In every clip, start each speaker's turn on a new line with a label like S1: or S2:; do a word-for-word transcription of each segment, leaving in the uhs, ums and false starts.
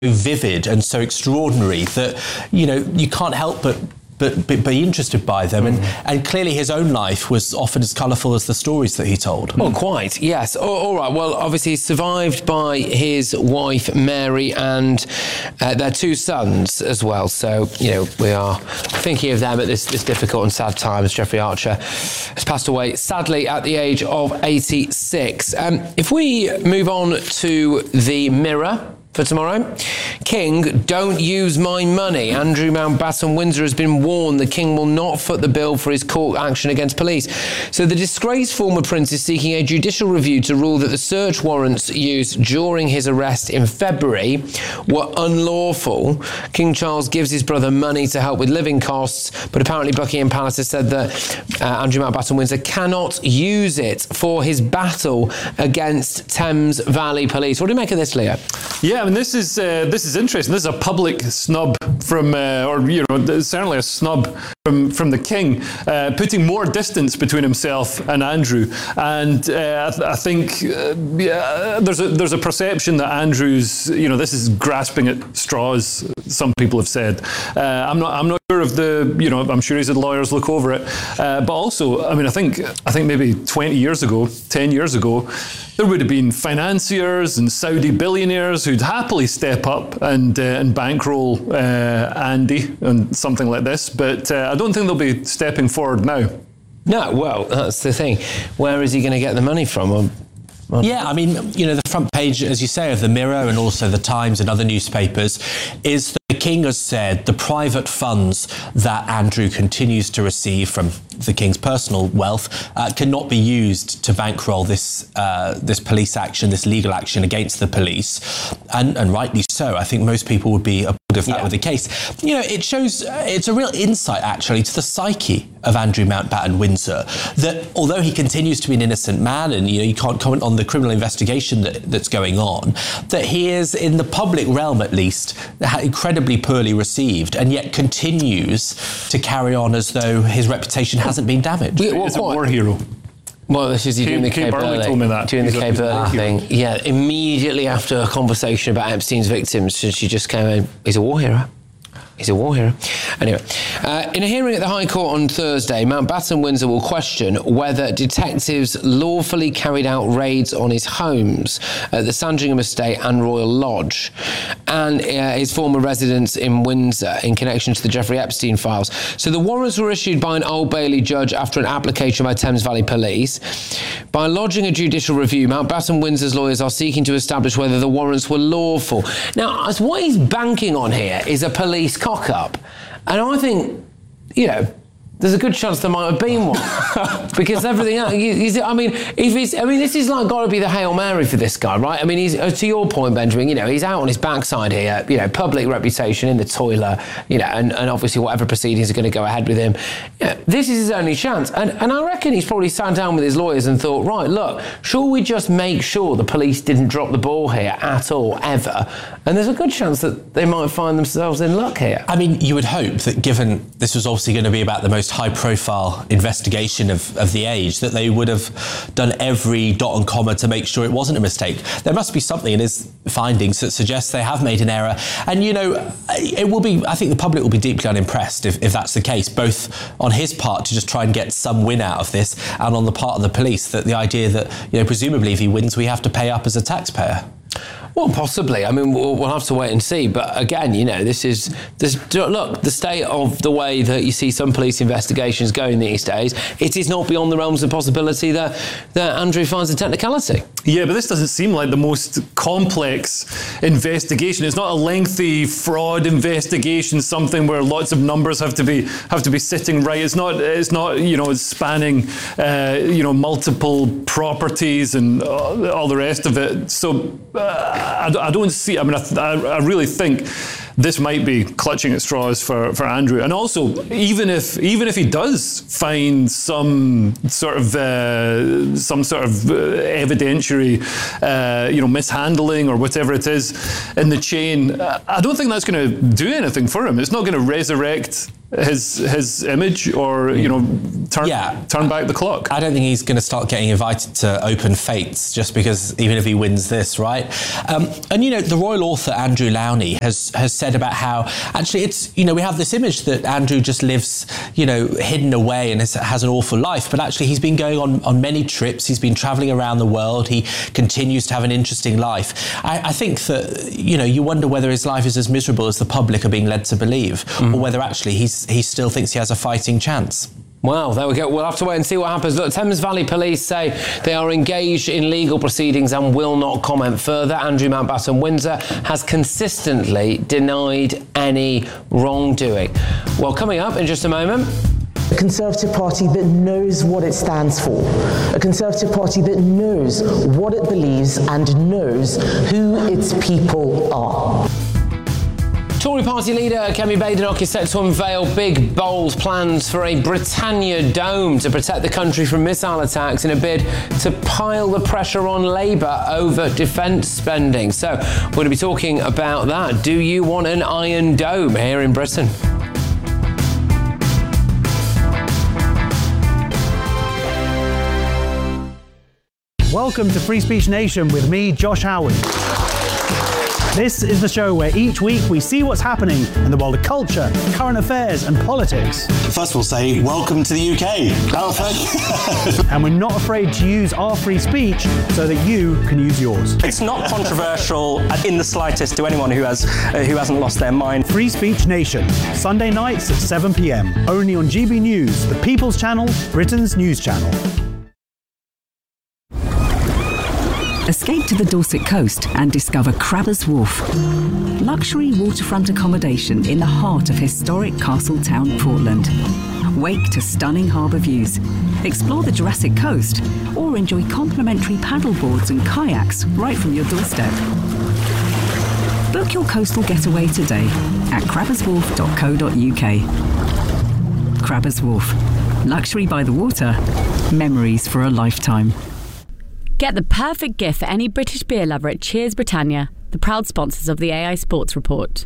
S1: vivid and so extraordinary that, you know, you can't help but But, but be interested by them. And, and clearly his own life was often as colourful as the stories that he told.
S2: Oh, quite, yes. Oh, all right, well, obviously he's survived by his wife, Mary, and uh, their two sons as well. So, you know, we are thinking of them at this, this difficult and sad time as Jeffrey Archer has passed away, sadly, at the age of eighty-six. Um, if we move on to the Mirror for tomorrow. King, don't use my money. Andrew Mountbatten Windsor has been warned the King will not foot the bill for his court action against police. So the disgraced former prince is seeking a judicial review to rule that the search warrants used during his arrest in February were unlawful. King Charles gives his brother money to help with living costs, but apparently Buckingham Palace has said that uh, Andrew Mountbatten Windsor cannot use it for his battle against Thames Valley Police. What do you make of this, Leo?
S3: Yeah, I mean, this is uh, this is interesting. This is a public snub from, uh, or you know, certainly a snub from from the King, uh, putting more distance between himself and Andrew. And uh, I, th- I think uh, yeah, there's a there's a perception that Andrew's, you know, this is grasping at straws. Some people have said. Uh, I'm not I'm not sure of the, you know, I'm sure he's had lawyers look over it. Uh, but also, I mean, I think I think maybe twenty years ago, ten years ago, there would have been financiers and Saudi billionaires who'd happily step up and uh, and bankroll uh, Andy and something like this. But uh, I don't think they'll be stepping forward now.
S2: No, well, that's the thing. Where is he going to get the money from? Well, well,
S1: yeah, I mean, you know, the front page, as you say, of the Mirror and also the Times and other newspapers is that the King has said the private funds that Andrew continues to receive from the King's personal wealth uh, cannot be used to bankroll this uh, this police action, this legal action against the police, and, and rightly so. I think most people would be appalled if that
S2: yeah.
S1: were the case. You know, it shows, uh, it's a real insight actually to the psyche of Andrew Mountbatten Windsor, that although he continues to be an innocent man and, you know, you can't comment on the criminal investigation that, that's going on, that he is, in the public realm at least, incredibly poorly received, and yet continues to carry on as though his reputation hasn't been damaged.
S3: Well, He's a war hero.
S2: Well, this is he doing the
S3: Kay
S2: Kay
S3: Burley
S2: Burley,
S3: told me that.
S2: doing
S3: He's
S2: the Kay
S3: a-
S2: Burley
S3: ah.
S2: thing. Yeah, immediately after a conversation about Epstein's victims, she just came in, he's a war hero. He's a war hero. Anyway, uh, in a hearing at the High Court on Thursday, Mountbatten Windsor will question whether detectives lawfully carried out raids on his homes at the Sandringham Estate and Royal Lodge and uh, his former residence in Windsor in connection to the Jeffrey Epstein files. So the warrants were issued by an Old Bailey judge after an application by Thames Valley Police. By lodging a judicial review, Mountbatten Windsor's lawyers are seeking to establish whether the warrants were lawful. Now, as what he's banking on here is a police cock-up. And I think, you know, there's a good chance there might have been one. Because everything else, you, you, I mean, if it's, I mean, this is like got to be the Hail Mary for this guy, right? I mean, he's, to your point, Benjamin, you know, he's out on his backside here, you know, public reputation in the toilet, you know, and, and obviously whatever proceedings are going to go ahead with him. You know, this is his only chance. And, and I reckon he's probably sat down with his lawyers and thought, right, look, shall we just make sure the police didn't drop the ball here at all, ever? And there's a good chance that they might find themselves in luck here.
S1: I mean, you would hope that given this was obviously going to be about the most high-profile investigation of, of the age, that they would have done every dot and comma to make sure it wasn't a mistake. There must be something in his findings that suggests they have made an error. And, you know, it will be, I think the public will be deeply unimpressed if, if that's the case, both on his part to just try and get some win out of this, and on the part of the police, that the idea that, you know, presumably if he wins, we have to pay up as a taxpayer.
S2: Well, possibly. I mean, we'll, we'll have to wait and see. But again, you know, this is this. Look, the state of the way that you see some police investigations going these days, it is not beyond the realms of possibility that that Andrew finds a technicality.
S3: Yeah, but this doesn't seem like the most complex investigation. It's not a lengthy fraud investigation, something where lots of numbers have to be have to be sitting right. It's not. It's not. You know, it's spanning. Uh, you know, multiple properties and uh, all the rest of it. So. Uh, I, I don't see, I mean, I, I really think this might be clutching at straws for, for Andrew. And also, even if even if he does find some sort of uh, some sort of uh, evidentiary, uh, you know, mishandling or whatever it is in the chain, I don't think that's going to do anything for him. It's not going to resurrect his his image, or you know, turn
S1: yeah.
S3: turn back the clock?
S1: I don't think he's going to start getting invited to open fates just because, even if he wins this, right? Um, and you know, the royal author Andrew Lowney has has said about how actually it's, you know, we have this image that Andrew just lives, you know, hidden away and has, has an awful life, but actually he's been going on on many trips. He's been travelling around the world. He continues to have an interesting life. I, I think that, you know, you wonder whether his life is as miserable as the public are being led to believe, mm. or whether actually he's he still thinks he has a fighting chance.
S2: Well, there we go. We'll have to wait and see what happens. Look, Thames Valley Police say they are engaged in legal proceedings and will not comment further. Andrew Mountbatten Windsor has consistently denied any wrongdoing. Well, coming up in just a moment...
S4: A Conservative Party that knows what it stands for. A Conservative Party that knows what it believes and knows who its people are.
S2: Tory party leader Kemi Badenoch is set to unveil big, bold plans for a Britannia Dome to protect the country from missile attacks in a bid to pile the pressure on Labour over defence spending. So we're going to be talking about that. Do you want an Iron Dome here in Britain?
S5: Welcome to Free Speech Nation with me, Josh Howard. This is the show where each week we see what's happening in the world of culture, current affairs and politics.
S6: First we'll say, welcome to the U K.
S5: And we're not afraid to use our free speech so that you can use yours.
S7: It's not controversial in the slightest to anyone who has uh, who hasn't lost their mind.
S5: Free Speech Nation, Sunday nights at seven p.m. Only on G B News, the People's Channel, Britain's news channel.
S8: Escape to the Dorset coast and discover Crabbers Wharf. Luxury waterfront accommodation in the heart of historic Castletown, Portland. Wake to stunning harbour views. Explore the Jurassic Coast or enjoy complimentary paddleboards and kayaks right from your doorstep. Book your coastal getaway today at crabbers wharf dot co dot uk. Crabbers Wharf. Luxury by the water. Memories for a lifetime.
S9: Get the perfect gift for any British beer lover at Cheers Britannia, the proud sponsors of the A I Sports Report.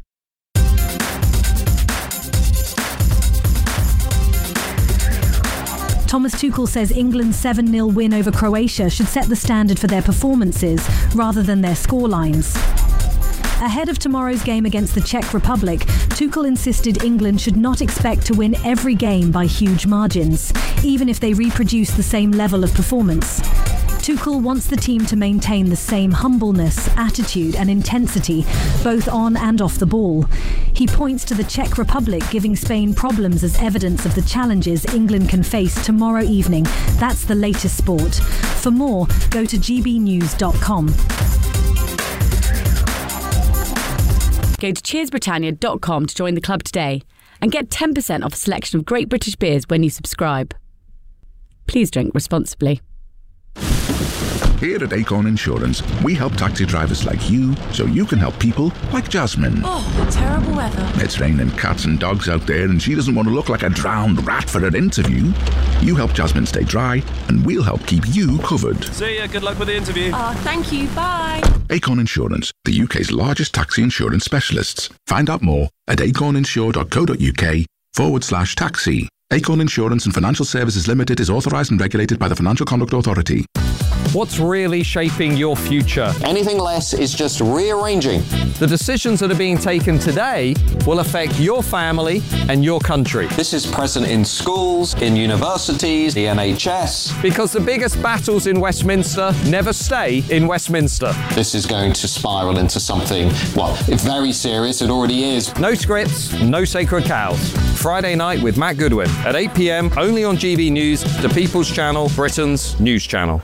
S10: Thomas Tuchel says England's seven nil win over Croatia should set the standard for their performances rather than their scorelines. Ahead of tomorrow's game against the Czech Republic, Tuchel insisted England should not expect to win every game by huge margins, even if they reproduce the same level of performance. Tuchel wants the team to maintain the same humbleness, attitude and intensity, both on and off the ball. He points to the Czech Republic giving Spain problems as evidence of the challenges England can face tomorrow evening. That's the latest sport. For more, go to g b news dot com.
S9: Go to cheers britannia dot com to join the club today and get ten percent off a selection of great British beers when you subscribe. Please drink responsibly.
S11: Here at Acorn Insurance, we help taxi drivers like you so you can help people like Jasmine.
S12: Oh, terrible weather.
S11: It's raining cats and dogs out there and she doesn't want to look like a drowned rat for her interview. You help Jasmine stay dry and we'll help keep you covered.
S12: See ya, good luck with the interview. Oh, thank you, bye.
S11: Acorn Insurance, the U K's largest taxi insurance specialists. Find out more at acorninsure dot co dot uk forward slash taxi. Acorn Insurance and Financial Services Limited is authorised and regulated by the Financial Conduct Authority.
S13: What's really shaping your future?
S14: Anything less is just rearranging.
S13: The decisions that are being taken today will affect your family and your country.
S14: This is present in schools, in universities, the N H S.
S13: Because the biggest battles in Westminster never stay in Westminster.
S14: This is going to spiral into something, well, very serious. It already is.
S13: No scripts, no sacred cows. Friday night with Matt Goodwin at eight p.m. only on G B News, the People's Channel, Britain's news channel.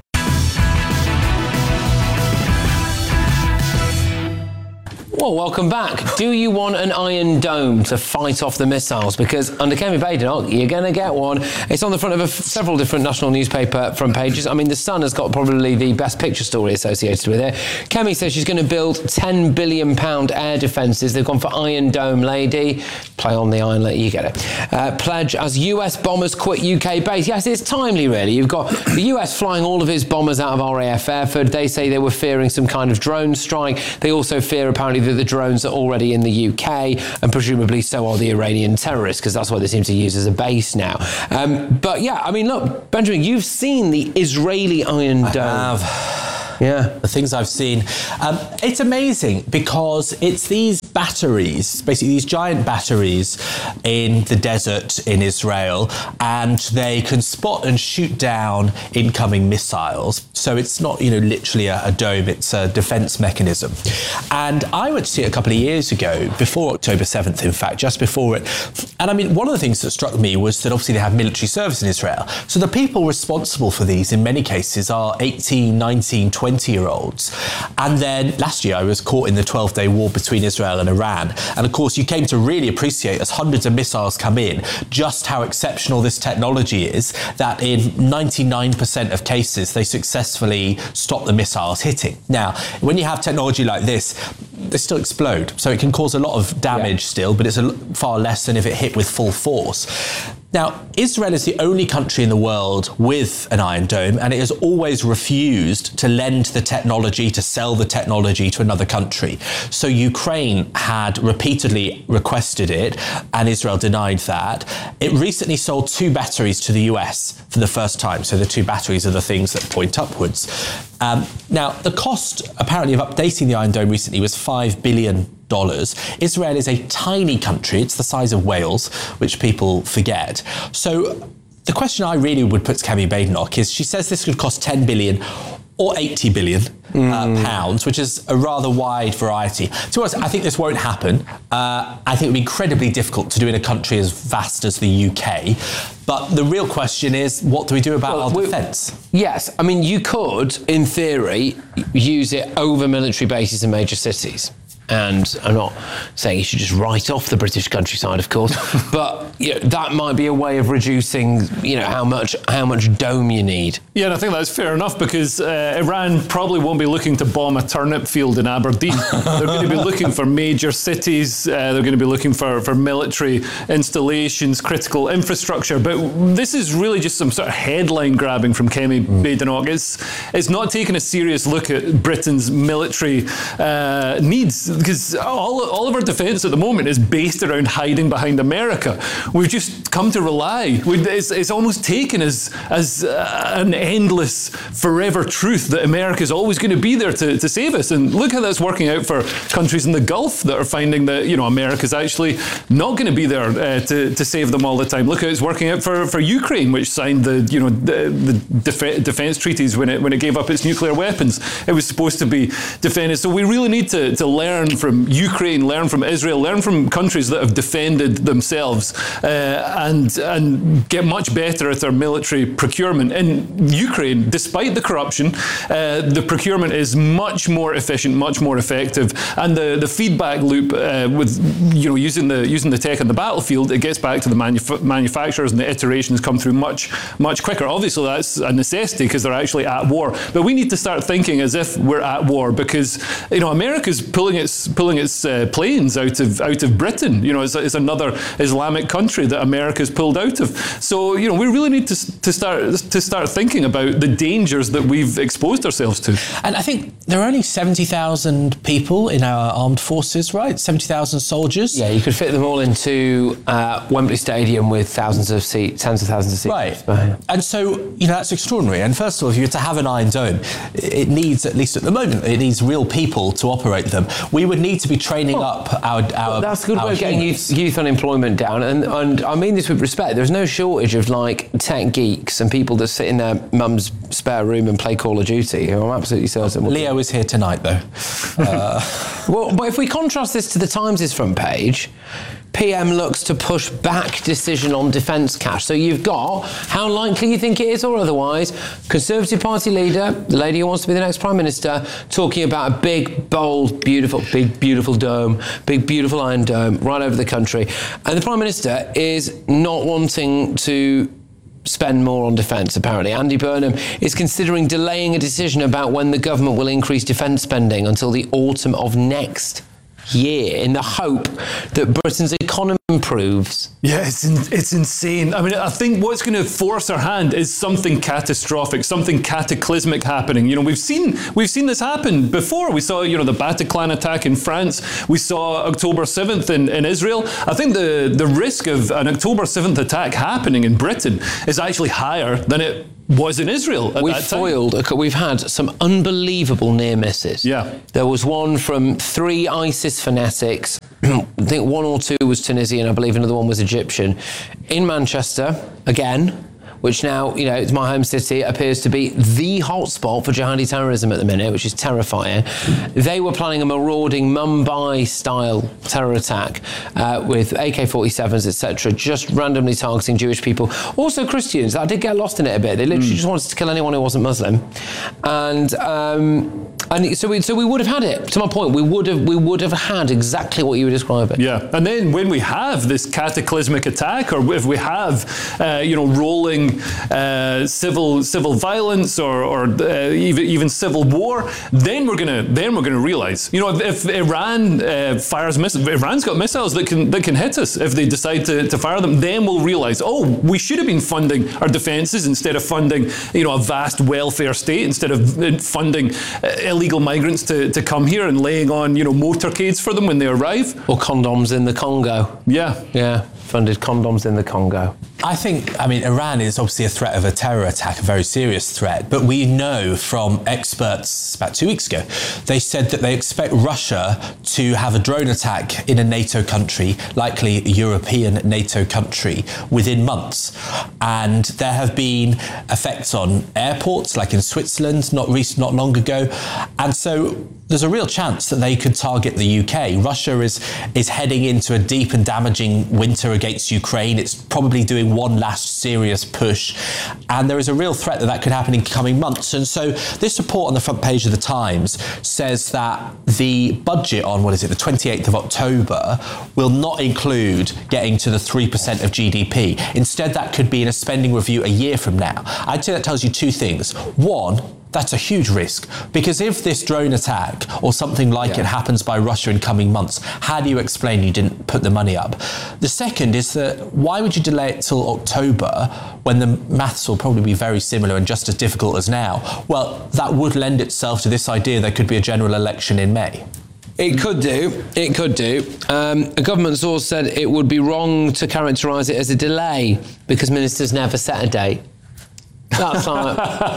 S2: Well, welcome back. Do you want an Iron Dome to fight off the missiles? Because under Kemi Badenoch, you're going to get one. It's on the front of a f- several different national newspaper front pages. I mean, The Sun has got probably the best picture story associated with it. Kemi says she's going to build ten billion pounds air defences. They've gone for Iron Dome Lady. play on the iron, you get it. Uh, pledge as U S bombers quit U K base. Yes, it's timely, really. You've got the U S flying all of its bombers out of R A F Airford. They say they were fearing some kind of drone strike. They also fear, apparently, that the drones are already in the U K, and presumably so are the Iranian terrorists, because that's what they seem to use as a base now. Um, but yeah, I mean, look, Benjamin, you've seen the Israeli Iron Dome.
S1: I have.
S2: Yeah.
S1: The things I've seen. Um, it's amazing because it's these batteries, basically these giant batteries in the desert in Israel, and they can spot and shoot down incoming missiles. So it's not, you know, literally a, a dome, it's a defense mechanism. And I went to see it a couple of years ago, before October seventh, in fact, just before it. And I mean, one of the things that struck me was that obviously they have military service in Israel. So the people responsible for these, in many cases, are eighteen, nineteen, twenty year olds. And then last year I was caught in the twelve-day war between Israel and Iran. And of course you came to really appreciate, as hundreds of missiles come in, just how exceptional this technology is, that in ninety-nine percent of cases they successfully stop the missiles hitting. Now, when you have technology like this, they still explode. So it can cause a lot of damage yeah. still, but it's a far less than if it hit with full force. Now, Israel is the only country in the world with an Iron Dome, and it has always refused to lend the technology, to sell the technology to another country. So Ukraine had repeatedly requested it, and Israel denied that. It recently sold two batteries to the U S for the first time. So the two batteries are the things that point upwards. Um, now, the cost, apparently, of updating the Iron Dome recently was five billion dollars. Israel is a tiny country. It's the size of Wales, which people forget. So the question I really would put to Kemi Badenoch is, she says this could cost ten billion or eighty billion mm. uh, pounds, which is a rather wide variety. To us, I think this won't happen. Uh, I think it would be incredibly difficult to do in a country as vast as the U K. But the real question is, what do we do about well, our defence?
S2: Yes, I mean, you could, in theory, use it over military bases in major cities. And I'm not saying you should just write off the British countryside, of course, but you know, that might be a way of reducing, you know, how much how much dome you need.
S3: Yeah, and I think that's fair enough, because uh, Iran probably won't be looking to bomb a turnip field in Aberdeen. They're going to be looking for major cities. Uh, they're going to be looking for, for military installations, critical infrastructure. But this is really just some sort of headline grabbing from Kemi mm. Badenoch. It's, it's not taking a serious look at Britain's military uh, needs. Because all, all of our defence at the moment is based around hiding behind America. We've just come to rely. It's, it's almost taken as, as uh, an endless, forever truth that America is always going to be there to, to save us. And look how that's working out for countries in the Gulf that are finding that, you know, America's actually not going to be there uh, to, to save them all the time. Look how it's working out for, for Ukraine, which signed the, you know, the, the def- defence treaties when it, when it gave up its nuclear weapons. It was supposed to be defended. So we really need to, to learn from Ukraine, learn from Israel, learn from countries that have defended themselves, uh, and and get much better at their military procurement. In Ukraine, despite the corruption, uh, the procurement is much more efficient, much more effective, and the, the feedback loop uh, with you know using the using the tech on the battlefield, it gets back to the manuf- manufacturers, and the iterations come through much much quicker. Obviously, that's a necessity because they're actually at war. But we need to start thinking as if we're at war, because you know America's pulling its pulling its uh, planes out of out of Britain. You know, it's, it's another Islamic country that America's pulled out of. So, you know, we really need to to start to start thinking about the dangers that we've exposed ourselves to.
S1: And I think there are only seventy thousand people in our armed forces, right? seventy thousand soldiers.
S2: Yeah, you could fit them all into uh, Wembley Stadium with thousands of seats, tens of thousands of seats.
S1: Right. Right. And so, you know, that's extraordinary. And first of all, if you're to have an Iron Dome, it needs, at least at the moment, it needs real people to operate them. We would need to be training well, up our, our
S2: well, that's a good way of getting youth, youth unemployment down. And, and I mean this with respect. There's no shortage of like tech geeks and people that sit in their mum's spare room and play Call of Duty. I'm absolutely certain.
S1: Leo is here tonight, though.
S2: uh. Well, but if we contrast this to the Times' front page, P M looks to push back decision on defence cash. So you've got how likely you think it is or otherwise, Conservative Party leader, the lady who wants to be the next Prime Minister, talking about a big, bold, beautiful, big, beautiful dome, big, beautiful Iron Dome right over the country. And the Prime Minister is not wanting to spend more on defence, apparently. Andy Burnham is considering delaying a decision about when the government will increase defence spending until the autumn of next year in the hope that Britain's economy improves.
S3: Yeah, it's in, it's insane. I mean, I think what's going to force our hand is something catastrophic, something cataclysmic happening. You know, we've seen we've seen this happen before. We saw, you know, the Bataclan attack in France. We saw October seventh in, in Israel. I think the, the risk of an October seventh attack happening in Britain is actually higher than it was in Israel at
S2: We've
S3: that time.
S2: foiled, we've had some unbelievable near misses.
S3: Yeah.
S2: There was one from three ISIS fanatics. I think one or two was Tunisian, I believe another one was Egyptian. In Manchester, again, which now, you know, it's my home city, appears to be the hotspot for jihadi terrorism at the minute, which is terrifying. They were planning a marauding Mumbai-style terror attack uh, with A K forty-sevens, et cetera, just randomly targeting Jewish people. Also Christians. I did get lost in it a bit. They literally mm. just wanted to kill anyone who wasn't Muslim. And um, and so we so we would have had it. To my point, we would have we would have had exactly what you were describing.
S3: Yeah, and then when we have this cataclysmic attack, or if we have, uh, you know, rolling Uh, civil civil violence or, or uh, even even civil war, then we're gonna then we're gonna realize, you know, if, if Iran uh, fires missiles, Iran's got missiles that can that can hit us. If they decide to, to fire them, then we'll realize, oh, we should have been funding our defences instead of funding, you know, a vast welfare state, instead of funding uh, illegal migrants to, to come here and laying on, you know, motorcades for them when they arrive,
S2: or condoms in the Congo.
S3: Yeah,
S2: yeah, funded condoms in the Congo.
S1: I think, I mean, Iran is obviously a threat of a terror attack, a very serious threat, but we know from experts about two weeks ago, they said that they expect Russia to have a drone attack in a NATO country, likely a European NATO country, within months. And there have been effects on airports, like in Switzerland, not recent, not long ago. And so there's a real chance that they could target the U K. Russia is is heading into a deep and damaging winter against Ukraine. It's probably doing one last serious push, and there is a real threat that that could happen in coming months. And so this report on the front page of the Times says that the budget on, what is it, the twenty-eighth of October will not include getting to the three percent of G D P. Instead, that could be in a spending review a year from now. I'd say that tells you two things. One, that's a huge risk, because if this drone attack or something like yeah. it happens by Russia in coming months, how do you explain you didn't put the money up? The second is that why would you delay it till October when the maths will probably be very similar and just as difficult as now? Well, that would lend itself to this idea there could be a general election in May.
S2: It could do. It could do. Um, a government source said it would be wrong to characterise it as a delay because ministers never set a date. That's like,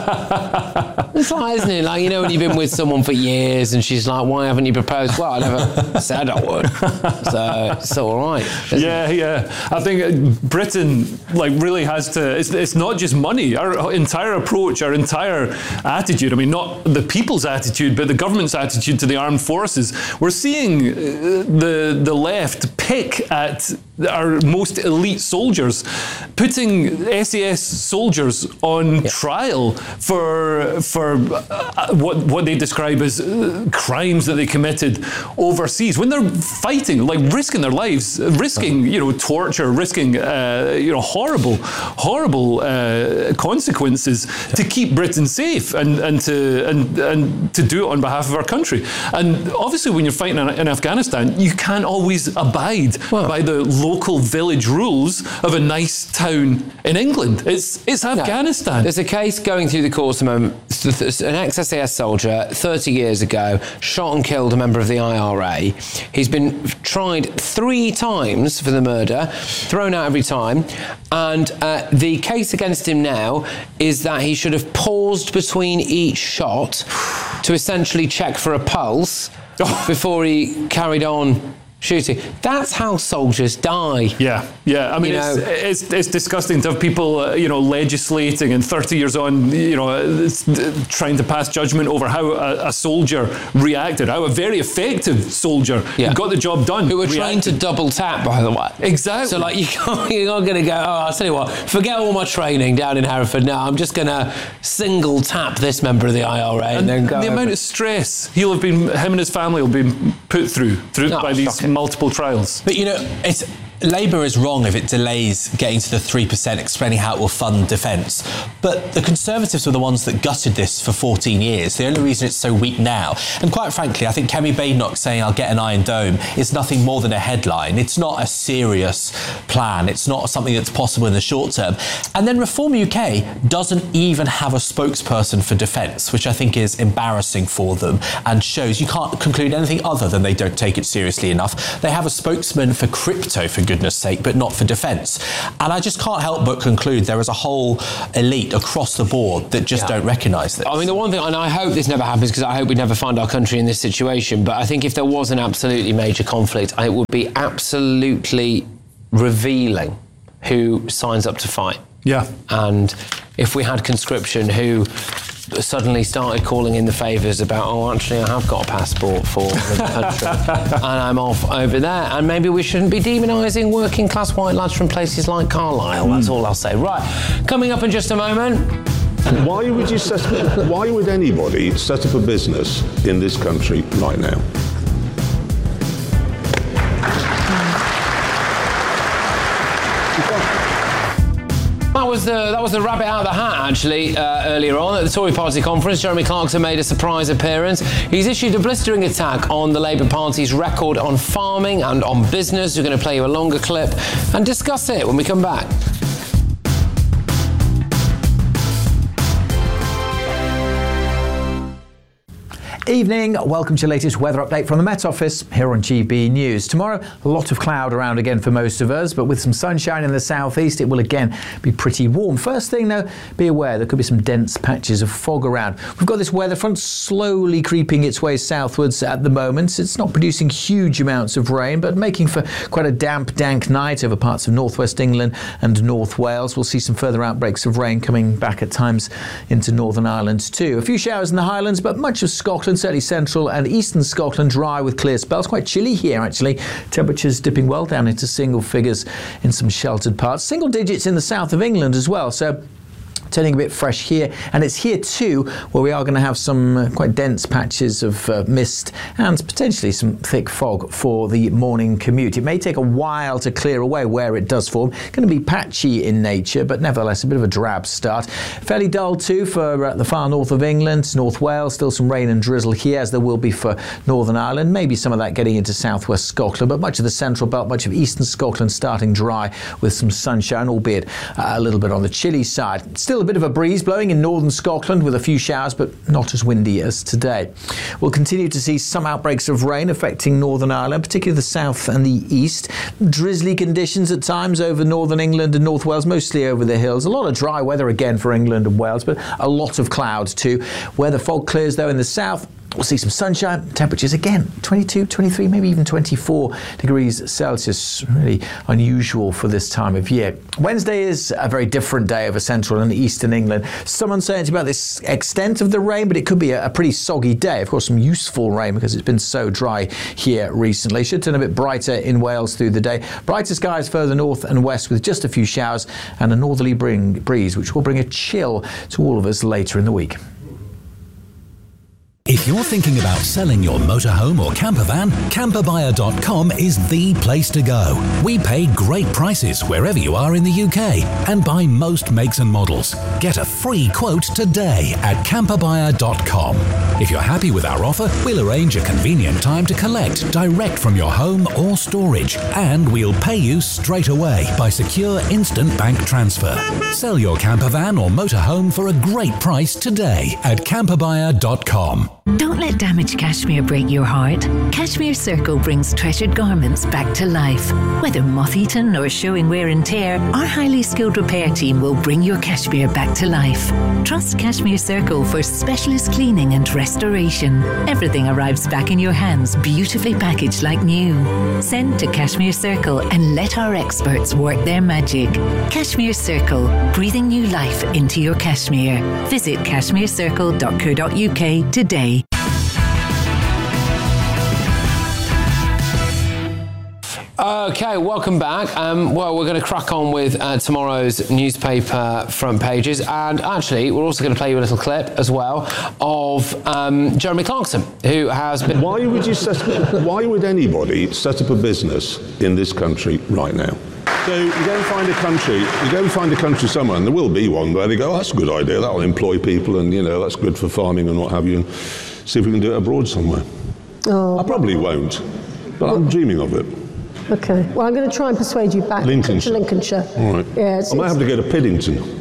S2: it's like, isn't it? Like, you know, when you've been with someone for years and she's like, why haven't you proposed? Well, I never said I would. So it's all right.
S3: Yeah,
S2: it?
S3: yeah. I think Britain, like, really has to, it's, it's not just money. Our entire approach, our entire attitude, I mean, not the people's attitude, but the government's attitude to the armed forces. We're seeing the, the left pick at our most elite soldiers, putting S E S soldiers on yeah. trial for for uh, what what they describe as uh, crimes that they committed overseas when they're fighting, like risking their lives, risking you know torture, risking uh, you know horrible horrible uh, consequences yeah. to keep Britain safe and and to and and to do it on behalf of our country. And obviously, when you're fighting in, in Afghanistan, you can't always abide wow. by the local village rules of a nice town in England. It's it's Afghanistan.
S2: No, there's a case going through the courts at the moment. An ex-S A S soldier, thirty years ago, shot and killed a member of the I R A. He's been tried three times for the murder, thrown out every time. And uh, the case against him now is that he should have paused between each shot to essentially check for a pulse before he carried on shooting. That's how soldiers die.
S3: Yeah, yeah. I mean,
S2: you
S3: it's, it's it's disgusting to have people, uh, you know, legislating and thirty years on, you know, it's, uh, trying to pass judgment over how a, a soldier reacted, how a very effective soldier
S2: yeah.
S3: who got the job done.
S2: Who were
S3: reacted.
S2: trained to double tap, by the way.
S3: Exactly.
S2: So, like, you can't, you're not going to go, oh, I'll tell you what, forget all my training down in Hereford. No, I'm just going to single tap this member of the I R A and, and then go.
S3: The amount of stress he'll have been, him and his family will be put through, through
S2: no,
S3: by these
S2: shocking.
S3: multiple trials.
S1: But, you know, it's Labour is wrong if it delays getting to the three percent, explaining how it will fund defence. But the Conservatives were the ones that gutted this for fourteen years. The only reason it's so weak now, and quite frankly, I think Kemi Badenoch saying I'll get an Iron Dome is nothing more than a headline. It's not a serious plan. It's not something that's possible in the short term. And then Reform U K doesn't even have a spokesperson for defence, which I think is embarrassing for them and shows you can't conclude anything other than they don't take it seriously enough. They have a spokesman for crypto, for goodness sake, but not for defence. And I just can't help but conclude there is a whole elite across the board that just yeah. don't recognise this.
S2: I mean, the one thing, and I hope this never happens because I hope we never find our country in this situation, but I think if there was an absolutely major conflict, it would be absolutely revealing who signs up to fight.
S3: Yeah.
S2: And if we had conscription who suddenly started calling in the favours about, oh, actually, I have got a passport for the country and I'm off over there. And maybe we shouldn't be demonising working class white lads from places like Carlisle. That's mm. all I'll say. Right, coming up in just a moment.
S15: Why would you set, why would anybody set up a business in this country right now?
S2: That was the that was the rabbit out of the hat, actually, uh, earlier on at the Tory Party conference. Jeremy Clarkson made a surprise appearance. He's issued a blistering attack on the Labour Party's record on farming and on business. We're going to play you a longer clip and discuss it when we come back.
S16: Evening, welcome to your latest weather update from the Met Office here on G B News. Tomorrow, a lot of cloud around again for most of us, but with some sunshine in the southeast, it will again be pretty warm. First thing though, be aware there could be some dense patches of fog around. We've got this weather front slowly creeping its way southwards at the moment. It's not producing huge amounts of rain, but making for quite a damp, dank night over parts of northwest England and North Wales. We'll see some further outbreaks of rain coming back at times into Northern Ireland too. A few showers in the Highlands, but much of Scotland, certainly central and eastern Scotland, dry with clear spells. Quite chilly here, actually. Temperatures dipping well down into single figures in some sheltered parts. Single digits in the south of England as well. So turning a bit fresh here, and it's here too where we are going to have some uh, quite dense patches of uh, mist and potentially some thick fog for the morning commute. It may take a while to clear away where it does form. Going to be patchy in nature, but nevertheless a bit of a drab start. Fairly dull too for uh, the far north of England, North Wales. Still some rain and drizzle here, as there will be for Northern Ireland. Maybe some of that getting into southwest Scotland, but much of the central belt, much of eastern Scotland starting dry with some sunshine, albeit uh, a little bit on the chilly side. Still a bit of a breeze blowing in northern Scotland with a few showers, but not as windy as today. We'll continue to see some outbreaks of rain affecting Northern Ireland, particularly the south and the east. Drizzly conditions at times over northern England and North Wales, mostly over the hills. A lot of dry weather again for England and Wales, but a lot of clouds too. Where the fog clears though in the south, we'll see some sunshine. Temperatures again, twenty-two, twenty-three, maybe even twenty-four degrees Celsius. Really unusual for this time of year. Wednesday is a very different day over central and eastern England. Some uncertainty about this extent of the rain, but it could be a, a pretty soggy day. Of course, some useful rain because it's been so dry here recently. Should turn a bit brighter in Wales through the day. Brighter skies further north and west with just a few showers and a northerly bring, breeze, which will bring a chill to all of us later in the week.
S17: If you're thinking about selling your motorhome or camper van, camper buyer dot com is the place to go. We pay great prices wherever you are in the U K and buy most makes and models. Get a free quote today at camper buyer dot com. If you're happy with our offer, we'll arrange a convenient time to collect direct from your home or storage, and we'll pay you straight away by secure instant bank transfer. Sell your camper van or motorhome for a great price today at camper buyer dot com.
S18: Don't let damaged cashmere break your heart. Cashmere Circle brings treasured garments back to life. Whether moth-eaten or showing wear and tear, our highly skilled repair team will bring your cashmere back to life. Trust Cashmere Circle for specialist cleaning and restoration. Everything arrives back in your hands, beautifully packaged like new. Send to Cashmere Circle and let our experts work their magic. Cashmere Circle, breathing new life into your cashmere. Visit cashmere circle dot co dot U K today.
S2: Okay, welcome back. Um, well, we're going to crack on with uh, tomorrow's newspaper front pages, and actually, we're also going to play you a little clip as well of um, Jeremy Clarkson, who has been.
S15: Why would you set? Why would anybody set up a business in this country right now? So you go and find a country, you go and find a country somewhere, and there will be one where they go, oh, that's a good idea, that'll employ people, and you know that's good for farming and what have you, and see if we can do it abroad somewhere.
S19: Oh.
S15: I probably won't, but I'm dreaming of it.
S19: Okay. Well, I'm going to try and persuade you back
S15: Lincolnshire.
S19: to Lincolnshire.
S15: All right.
S19: Yeah, it's,
S15: I might have to go to Piddington.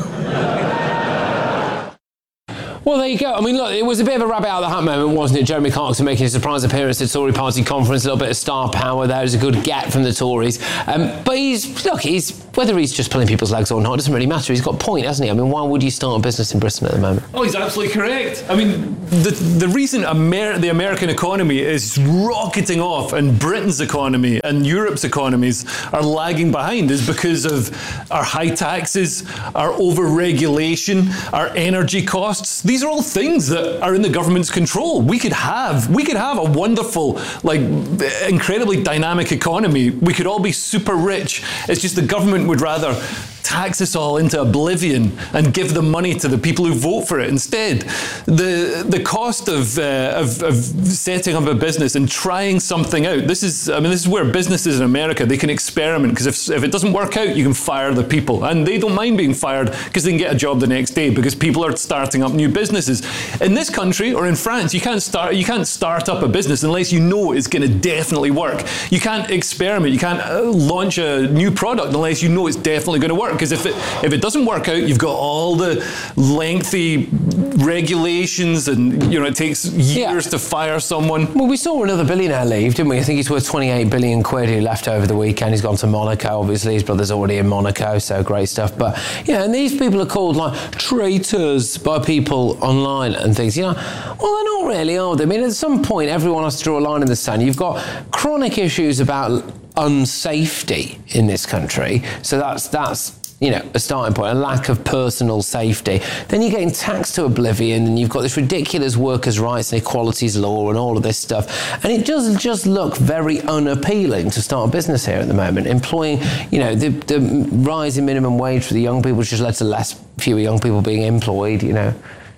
S2: Well, there you go. I mean, look, it was a bit of a rabbit out of the hat moment, wasn't it? Jeremy Clarkson making a surprise appearance at Tory party conference, a little bit of star power there. It was a good get from the Tories. Um, but he's, look, he's whether he's just pulling people's legs or not, it doesn't really matter. He's got a point, hasn't he? I mean, why would you start a business in Britain at the moment?
S3: Oh, he's absolutely correct. I mean, the the reason Amer- the American economy is rocketing off and Britain's economy and Europe's economies are lagging behind is because of our high taxes, our over-regulation, our energy costs. These are all things that are in the government's control. We could have, we could have a wonderful, like, incredibly dynamic economy. We could all be super rich. It's just the government would rather tax us all into oblivion and give the money to the people who vote for it instead. The the cost of, uh, of of setting up a business and trying something out. This is, I mean, this is where businesses in America, they can experiment, because if if it doesn't work out, you can fire the people, and they don't mind being fired because they can get a job the next day because people are starting up new businesses. In this country or in France, you can't start you can't start up a business unless you know it's going to definitely work. You can't experiment. You can't uh, launch a new product unless you know it's definitely going to work. Because if it if it doesn't work out, you've got all the lengthy regulations, and you know it takes years yeah. to fire someone.
S2: Well, we saw another billionaire leave, didn't we? I think he's worth twenty-eight billion quid. He left over the weekend. He's gone to Monaco. Obviously, his brother's already in Monaco, so great stuff. But yeah, and these people are called like traitors by people online and things. You know, well, they're not really, are they? I mean, at some point, everyone has to draw a line in the sand. You've got chronic issues about unsafety in this country, so that's that's. you know, a starting point, a lack of personal safety. Then you're getting taxed to oblivion, and you've got this ridiculous workers' rights and equalities law and all of this stuff. And it does just look very unappealing to start a business here at the moment. Employing, you know, the, the rise in minimum wage for the young people just led to less, fewer young people being employed, you know.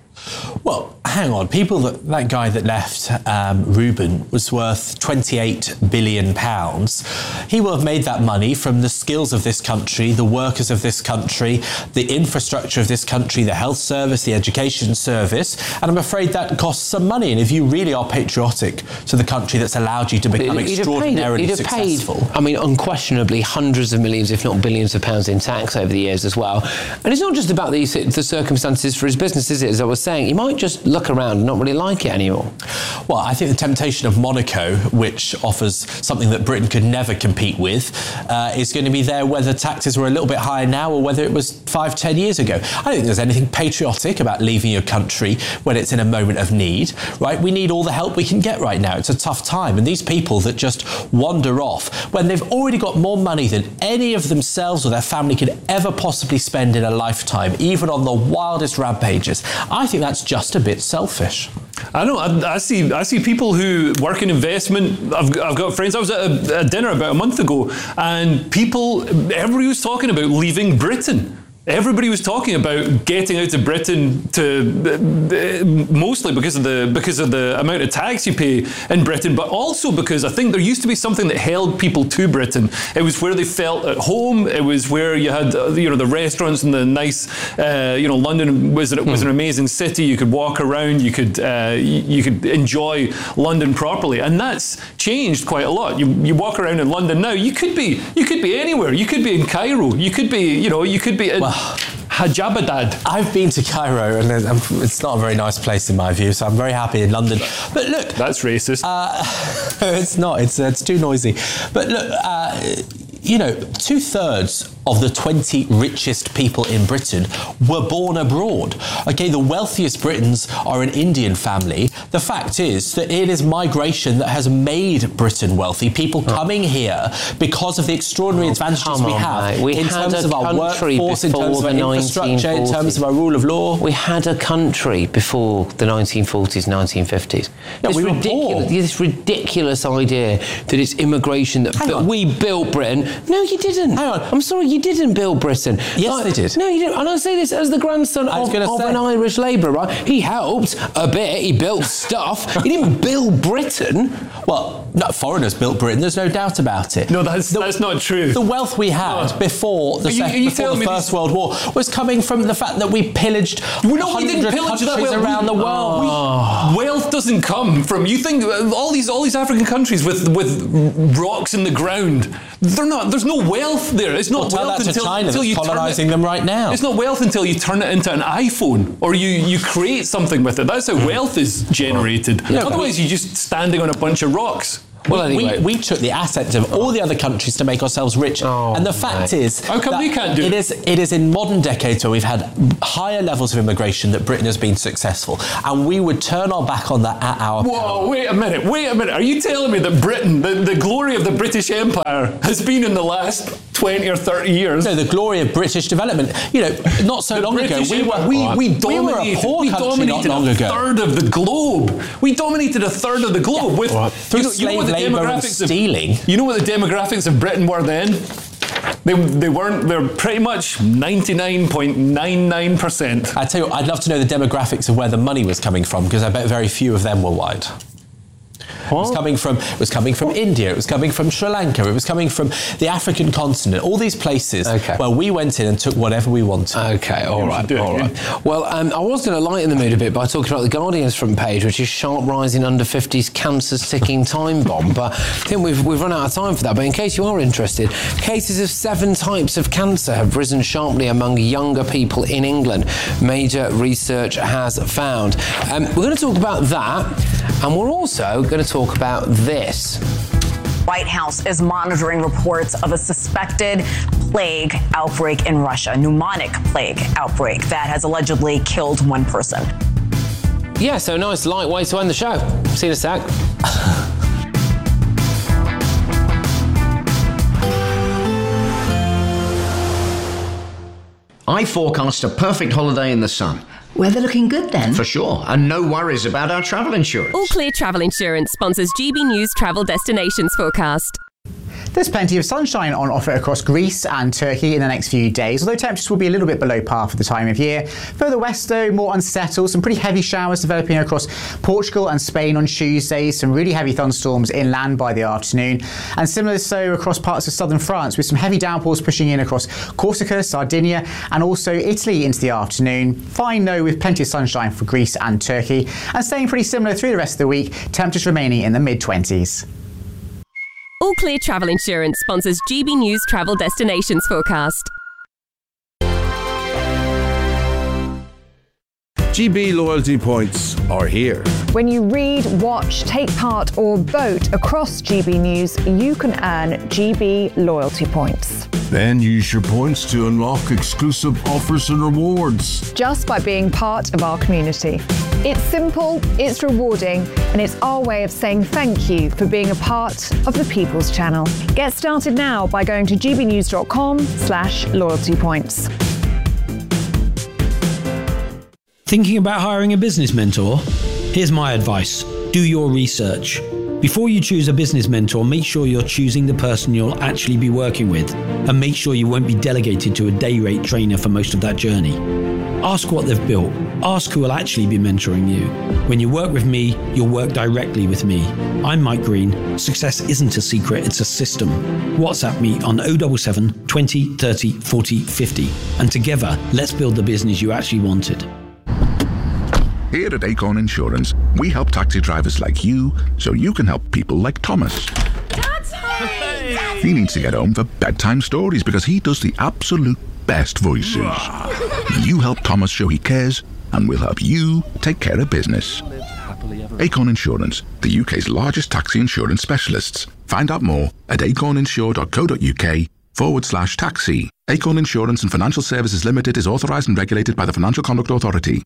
S1: Well, hang on. People that that guy that left, um, Reuben, was worth twenty-eight billion pounds. He will have made that money from the skills of this country, the workers of this country, the infrastructure of this country, the health service, the education service. And I'm afraid that costs some money. And if you really are patriotic to the country that's allowed you to become
S2: he'd
S1: extraordinarily
S2: have paid, he'd have
S1: successful.
S2: Paid, I mean, unquestionably hundreds of millions, if not billions of pounds in tax over the years as well. And it's not just about the, the circumstances for his business, is it? As I was saying, he might just look around and not really like it anymore.
S1: Well, I think the temptation of Monaco, which offers something that Britain could never compete with, uh, is going to be there whether taxes were a little bit higher now or whether it was five, ten years ago. I don't think there's anything patriotic about leaving your country when it's in a moment of need, right? We need all the help we can get right now. It's a tough time. And these people that just wander off when they've already got more money than any of themselves or their family could ever possibly spend in a lifetime, even on the wildest rampages, I think that's just a bit selfish.
S3: I know. I, I see. I see people who work in investment. I've, I've got friends. I was at a, a dinner about a month ago, and people. Everybody was talking about leaving Britain. Everybody was talking about getting out of Britain to uh, mostly because of the because of the amount of tax you pay in Britain, but also because I think there used to be something that held people to Britain. It was where they felt at home. It was where you had uh, you know the restaurants and the nice uh, you know London was an, was an amazing city. You could walk around. You could uh, you could enjoy London properly, and that's changed quite a lot. You you walk around in London now. You could be you could be anywhere. You could be in Cairo. You could be you know you could be in. Well, Hajabadad.
S1: I've been to Cairo, and it's not a very nice place in my view, so I'm very happy in London. But look...
S3: That's racist.
S1: Uh, it's not. It's, uh, it's too noisy. But look, uh, you know, two-thirds of the twenty richest people in Britain were born abroad. Okay, the wealthiest Britons are an Indian family. The fact is that it is migration that has made Britain wealthy. People oh. coming here because of the extraordinary oh, advantages we
S2: on,
S1: have
S2: we
S1: in terms of our workforce, in terms of our infrastructure, in terms of our rule of law.
S2: We had a country before the nineteen forties, nineteen fifties.
S1: No,
S2: this,
S1: we
S2: ridiculous, this ridiculous idea that it's immigration that, that we built Britain. No, you didn't.
S1: Hang on.
S2: I'm sorry, you didn't build Britain.
S1: Yes,
S2: like,
S1: they did.
S2: No, you didn't. And I say this as the grandson of, of an Irish labourer, right? He helped a bit. He built stuff. He didn't build Britain.
S1: Well, no, foreigners built Britain. There's no doubt about it.
S3: No, that's
S1: the,
S3: that's not true.
S1: The wealth we had no. before the,
S3: you,
S1: sec-
S3: you
S1: before the First
S3: this?
S1: World War was coming from the fact that we pillaged
S3: no,
S1: hundreds
S3: we didn't pillage
S1: countries
S3: that well.
S1: around
S3: we,
S1: the world.
S3: Oh. We, wealth doesn't come from. You think all these all these African countries with with rocks in the ground. They're not. There's no wealth there. It's not
S1: well,
S3: wealth
S1: tell that
S3: until,
S1: to China
S3: until you
S1: colonising
S3: turn it,
S1: them right now.
S3: It's not wealth until you turn it into an iPhone or you, you create something with it. That's how wealth is generated. Yeah, Otherwise, we, you're just standing on a bunch of rocks.
S1: Well, anyway. we, we took the assets of all the other countries to make ourselves rich.
S2: Oh,
S1: and the fact
S3: my.
S1: is...
S3: How come we can't do
S1: it?
S3: It
S1: is, it is in modern decades where we've had higher levels of immigration that Britain has been successful. And we would turn our back on that at our...
S3: Whoa, power. wait a minute, wait a minute. Are you telling me that Britain, the, the glory of the British Empire, has been in the last twenty or thirty years?
S1: No, the glory of British development. You know, not so
S3: the
S1: long
S3: British
S1: ago, we were,
S3: we, we dominated,
S1: we were a poor
S3: we
S1: country
S3: dominated
S1: not long
S3: a
S1: ago.
S3: third of the globe. We dominated a third of the globe.
S1: Yeah.
S3: with
S1: Well, through
S3: you know,
S1: slave
S3: you know
S1: labour and stealing.
S3: Of, you know what the demographics of Britain were then? They, they weren't, they're pretty much ninety-nine point nine nine percent.
S1: I tell you what, I'd love to know the demographics of where the money was coming from, because I bet very few of them were white. It was coming from it was coming from India, it was coming from Sri Lanka, it was coming from the African continent, all these places
S2: okay.
S1: where we went in and took whatever we wanted.
S2: Okay, all right, all right. Well, um, I was going to lighten the mood a bit by talking about the Guardian's front page, which is sharp rise in under fifties cancer's ticking time bomb. But I think we've we've run out of time for that. But in case you are interested, cases of seven types of cancer have risen sharply among younger people in England. Major research has found. Um, we're going to talk about that, and we're also going to talk about this.
S20: White House is monitoring reports of a suspected plague outbreak in Russia, pneumonic plague outbreak that has allegedly killed one person.
S2: Yeah, so nice light way to end the show. See you in a sec.
S21: I forecast a perfect holiday in the sun.
S22: Weather looking good then?
S21: For sure, and no worries about our travel insurance.
S23: All Clear Travel Insurance sponsors G B News Travel Destinations Forecast.
S24: There's plenty of sunshine on offer across Greece and Turkey in the next few days, although temperatures will be a little bit below par for the time of year. Further west, though, more unsettled. Some pretty heavy showers developing across Portugal and Spain on Tuesday. Some really heavy thunderstorms inland by the afternoon. And similar so across parts of southern France, with some heavy downpours pushing in across Corsica, Sardinia, and also Italy into the afternoon. Fine, though, with plenty of sunshine for Greece and Turkey. And staying pretty similar through the rest of the week, temperatures remaining in the mid-twenties.
S23: All Clear Travel Insurance sponsors G B News Travel Destinations Forecast.
S25: G B loyalty points are here.
S26: When you read, watch, take part or vote across G B News, you can earn G B loyalty points.
S25: Then use your points to unlock exclusive offers and rewards.
S26: Just by being part of our community. It's simple, it's rewarding, and it's our way of saying thank you for being a part of the People's Channel. Get started now by going to gbnews.com slash loyalty points.
S27: Thinking about hiring a business mentor? Here's my advice. Do your research. Before you choose a business mentor, make sure you're choosing the person you'll actually be working with, and make sure you won't be delegated to a day rate trainer for most of that journey. Ask what they've built. Ask who will actually be mentoring you. When you work with me, you'll work directly with me. I'm Mike Green. Success isn't a secret, it's a system. WhatsApp me on oh seven seven, twenty, thirty, forty, fifty. And together, let's build the business you actually wanted.
S11: Here at Acorn Insurance, we help taxi drivers like you so you can help people like Thomas. Daddy! He needs to get home for bedtime stories because he does the absolute best voices. You help Thomas show he cares, and we'll help you take care of business. Acorn Insurance, the U K's largest taxi insurance specialists. Find out more at acorninsure.co.uk forward slash taxi. Acorn Insurance and Financial Services Limited is authorised and regulated by the Financial Conduct Authority.